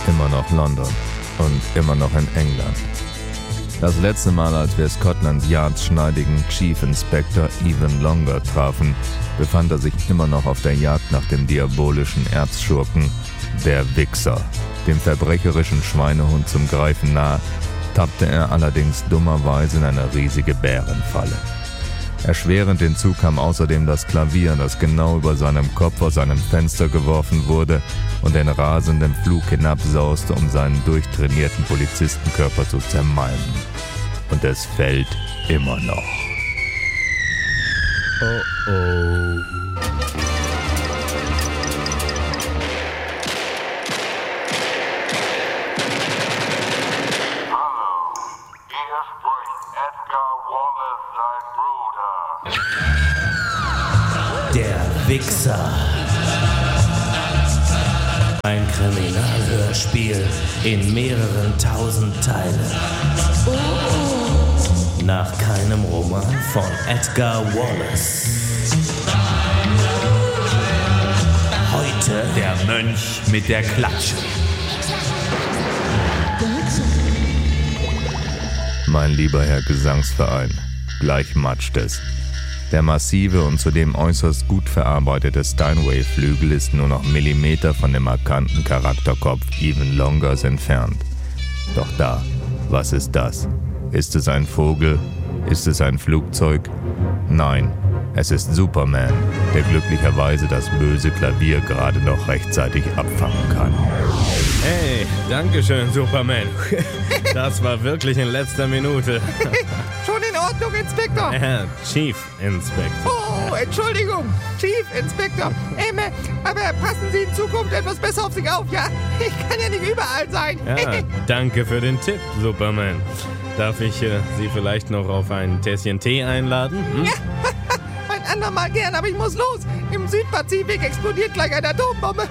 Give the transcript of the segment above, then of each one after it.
immer noch London und immer noch in England. Das letzte Mal, als wir Scotland Yards schneidigen Chief Inspector Evan Longer trafen, befand er sich immer noch auf der Jagd nach dem diabolischen Erzschurken, der Wichser. Dem verbrecherischen Schweinehund zum Greifen nah, tappte er allerdings dummerweise in eine riesige Bärenfalle. Erschwerend hinzu kam außerdem das Klavier, das genau über seinem Kopf aus seinem Fenster geworfen wurde und in rasendem Flug hinabsauste, um seinen durchtrainierten Polizistenkörper zu zermalmen. Und es fällt immer noch. Oh oh. Der Wichser. Ein Kriminalhörspiel in mehreren tausend Teilen. Nach keinem Roman von Edgar Wallace. Heute Der Mönch mit der Klatsche. Mein lieber Herr Gesangsverein, gleich matscht es. Der massive und zudem äußerst gut verarbeitete Steinway-Flügel ist nur noch Millimeter von dem markanten Charakterkopf Evan Longers entfernt. Doch da, was ist das? Ist es ein Vogel? Ist es ein Flugzeug? Nein, es ist Superman, der glücklicherweise das böse Klavier gerade noch rechtzeitig abfangen kann. Hey, dankeschön, Superman. Das war wirklich in letzter Minute. Schon in Ordnung, Inspektor. Chief Inspector. Oh, Entschuldigung, Chief Inspector. Aber passen Sie in Zukunft etwas besser auf sich auf, ja? Ich kann ja nicht überall sein. Ja, danke für den Tipp, Superman. Darf ich Sie vielleicht noch auf ein Tässchen Tee einladen? Ja, ein andermal gern, aber ich muss los. Im Südpazifik explodiert gleich eine Atombombe.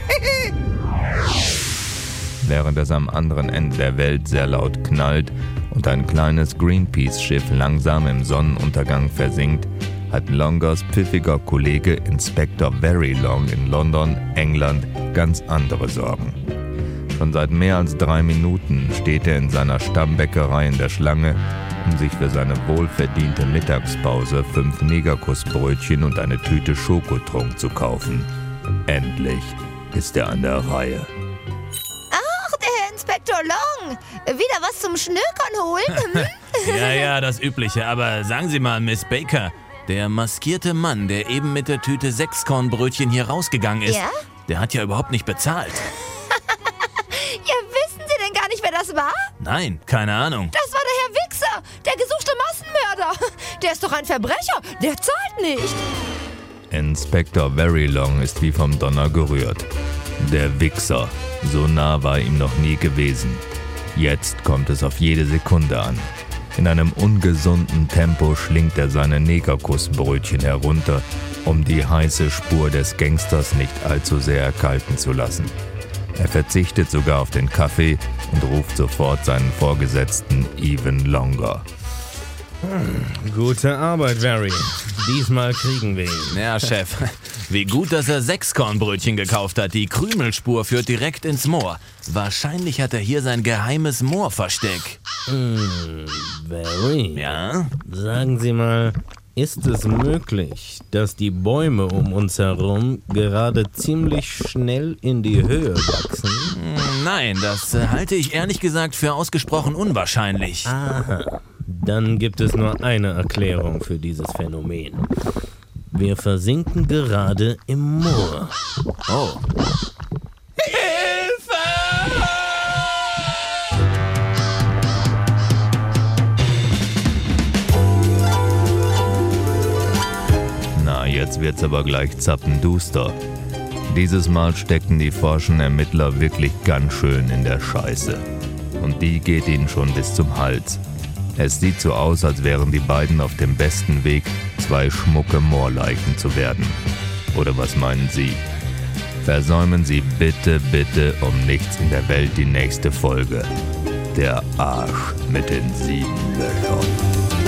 Während es am anderen Ende der Welt sehr laut knallt und ein kleines Greenpeace-Schiff langsam im Sonnenuntergang versinkt, hat Longers pfiffiger Kollege Inspector Very Long in London, England, ganz andere Sorgen. Schon seit mehr als 3 Minuten steht er in seiner Stammbäckerei in der Schlange, um sich für seine wohlverdiente Mittagspause 5 Negerkussbrötchen und eine Tüte Schokotrunk zu kaufen. Endlich ist er an der Reihe. Inspektor Long, wieder was zum Schnökern holen? Ja, das Übliche. Aber sagen Sie mal, Miss Baker, der maskierte Mann, der eben mit der Tüte 6 Kornbrötchen hier rausgegangen ist, ja? Der hat ja überhaupt nicht bezahlt. Ja, wissen Sie denn gar nicht, wer das war? Nein, keine Ahnung. Das war der Herr Wichser, der gesuchte Massenmörder. Der ist doch ein Verbrecher, der zahlt nicht. Inspector Very Long ist wie vom Donner gerührt. Der Wichser, so nah war ihm noch nie gewesen. Jetzt kommt es auf jede Sekunde an. In einem ungesunden Tempo schlingt er seine Negerkussbrötchen herunter, um die heiße Spur des Gangsters nicht allzu sehr erkalten zu lassen. Er verzichtet sogar auf den Kaffee und ruft sofort seinen Vorgesetzten Evan Longer. Gute Arbeit, Very. Diesmal kriegen wir ihn. Ja, Chef. Wie gut, dass er 6 Kornbrötchen gekauft hat. Die Krümelspur führt direkt ins Moor. Wahrscheinlich hat er hier sein geheimes Moorversteck. Very? Ja? Sagen Sie mal, ist es möglich, dass die Bäume um uns herum gerade ziemlich schnell in die Höhe wachsen? Nein, das halte ich ehrlich gesagt für ausgesprochen unwahrscheinlich. Aha. Dann gibt es nur eine Erklärung für dieses Phänomen. Wir versinken gerade im Moor. Oh. Na, jetzt wird's aber gleich zappenduster. Dieses Mal stecken die forschen Ermittler wirklich ganz schön in der Scheiße. Und die geht ihnen schon bis zum Hals. Es sieht so aus, als wären die beiden auf dem besten Weg, 2 schmucke Moorleichen zu werden. Oder was meinen Sie? Versäumen Sie bitte um nichts in der Welt die nächste Folge. Der Arsch mit den 7 Löchern.